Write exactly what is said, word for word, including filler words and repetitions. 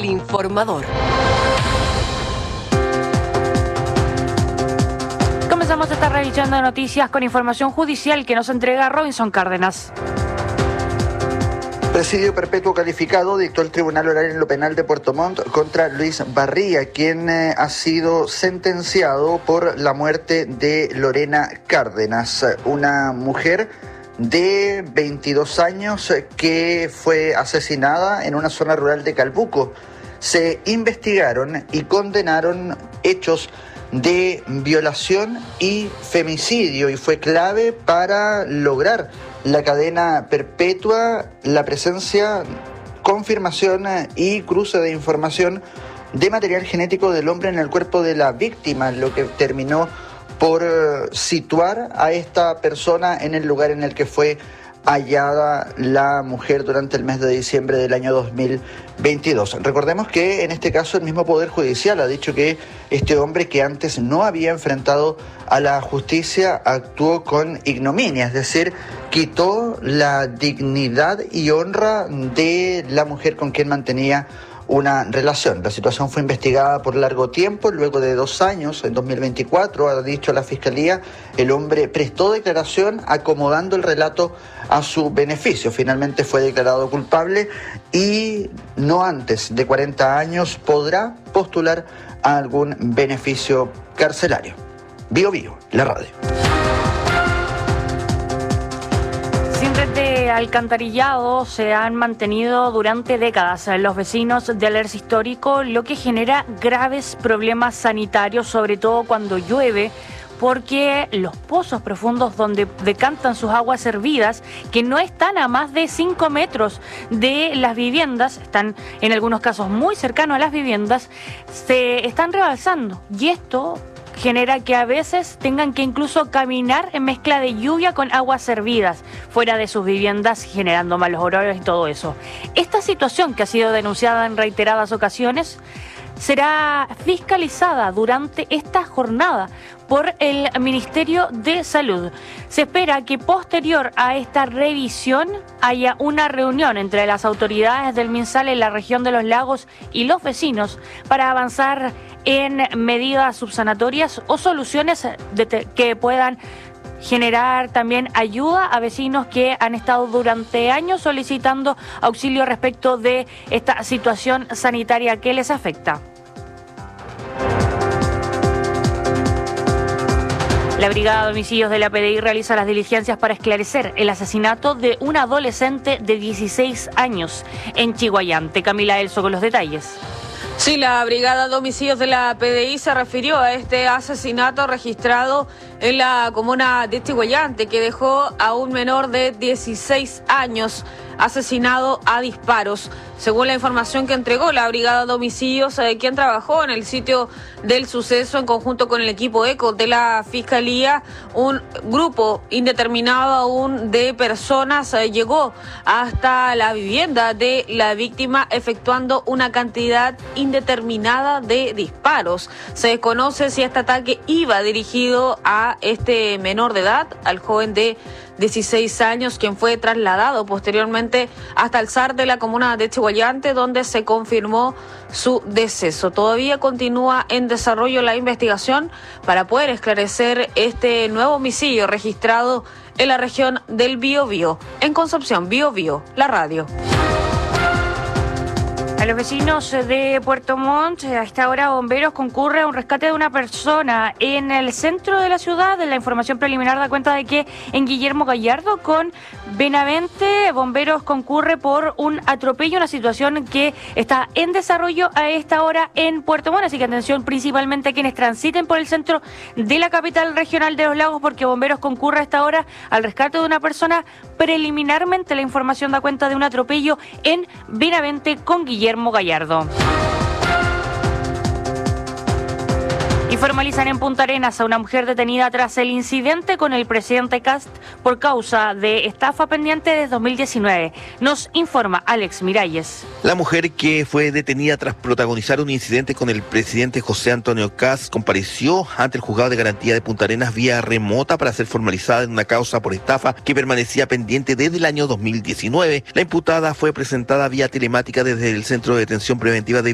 El Informador. Comenzamos esta revisión de noticias con información judicial que nos entrega Robinson Cárdenas. Presidio perpetuo calificado dictó el Tribunal Oral en lo Penal de Puerto Montt contra Luis Barría, quien eh, ha sido sentenciado por la muerte de Lorena Cárdenas, una mujer de veintidós años que fue asesinada en una zona rural de Calbuco. Se investigaron y condenaron hechos de violación y femicidio y fue clave para lograr la cadena perpetua, la presencia, confirmación y cruce de información de material genético del hombre en el cuerpo de la víctima, lo que terminó por situar a esta persona en el lugar en el que fue hallada la mujer durante el mes de diciembre del año dos mil veintidós. Recordemos que en este caso el mismo Poder Judicial ha dicho que este hombre, que antes no había enfrentado a la justicia, actuó con ignominia, es decir, quitó la dignidad y honra de la mujer con quien mantenía una relación. La situación fue investigada por largo tiempo. Luego de dos años, en dos mil veinticuatro, ha dicho la Fiscalía, el hombre prestó declaración acomodando el relato a su beneficio. Finalmente fue declarado culpable y no antes de cuarenta años podrá postular a algún beneficio carcelario. Bio Bio, la radio. De alcantarillado se han mantenido durante décadas los vecinos de Alerce Histórico, lo que genera graves problemas sanitarios, sobre todo cuando llueve, porque los pozos profundos donde decantan sus aguas hervidas, que no están a más de cinco metros de las viviendas, están en algunos casos muy cercanos a las viviendas, se están rebalsando, y esto genera que a veces tengan que incluso caminar en mezcla de lluvia con aguas hervidas fuera de sus viviendas, generando malos olores y todo eso. Esta situación, que ha sido denunciada en reiteradas ocasiones, será fiscalizada durante esta jornada por el Ministerio de Salud. Se espera que posterior a esta revisión haya una reunión entre las autoridades del MinSal en la región de los lagos y los vecinos para avanzar en medidas subsanatorias o soluciones de te- que puedan generar también ayuda a vecinos que han estado durante años solicitando auxilio respecto de esta situación sanitaria que les afecta. La Brigada de Homicidios de la P D I realiza las diligencias para esclarecer el asesinato de un adolescente de dieciséis años en Chiguayante. Camila Elso con los detalles. Sí, la Brigada de Homicidios de la P D I se refirió a este asesinato registrado en la comuna de Chiguayante, que dejó a un menor de dieciséis años asesinado a disparos. Según la información que entregó la Brigada de Homicidios, eh, quien trabajó en el sitio del suceso en conjunto con el equipo ECO de la Fiscalía, un grupo indeterminado aún de personas eh, llegó hasta la vivienda de la víctima efectuando una cantidad indeterminada de disparos. Se desconoce si este ataque iba dirigido a este menor de edad, al joven de dieciséis años, quien fue trasladado posteriormente hasta el S A R de la comuna de Chiguayante, donde se confirmó su deceso. Todavía continúa en desarrollo la investigación para poder esclarecer este nuevo homicidio registrado en la región del Biobío. En Concepción, Biobío, la radio. A los vecinos de Puerto Montt, a esta hora bomberos concurre a un rescate de una persona en el centro de la ciudad. La información preliminar da cuenta de que en Guillermo Gallardo con Benavente, bomberos concurre por un atropello, una situación que está en desarrollo a esta hora en Puerto Montt, así que atención principalmente a quienes transiten por el centro de la capital regional de los lagos, porque bomberos concurre a esta hora al rescate de una persona. Preliminarmente la información da cuenta de un atropello en Benavente con Guillermo Gallardo. Y formalizan en Punta Arenas a una mujer detenida tras el incidente con el presidente Kast por causa de estafa pendiente desde dos mil diecinueve. Nos informa Alex Miralles. La mujer que fue detenida tras protagonizar un incidente con el presidente José Antonio Kast compareció ante el juzgado de garantía de Punta Arenas vía remota para ser formalizada en una causa por estafa que permanecía pendiente desde el año dos mil diecinueve. La imputada fue presentada vía telemática desde el Centro de Detención Preventiva de